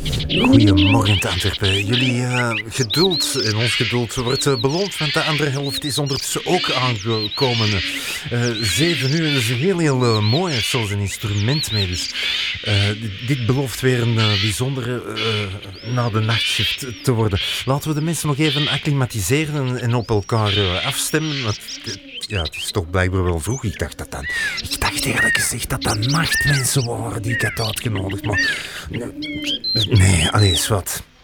Goedemorgen te Antwerpen. Jullie geduld en ons geduld wordt beloond, want de andere helft is ondertussen ook aangekomen. 7 uur, dat is heel mooi. Heeft zelfs een instrument mee. Dus dit belooft weer een bijzondere na de nachtshift te worden. Laten we de mensen nog even acclimatiseren en op elkaar afstemmen. Want, ja, het is toch blijkbaar wel vroeg. Ik dacht eerlijk gezegd dat nachtmensen waren die ik had uitgenodigd. Maar nee, allee, is wat.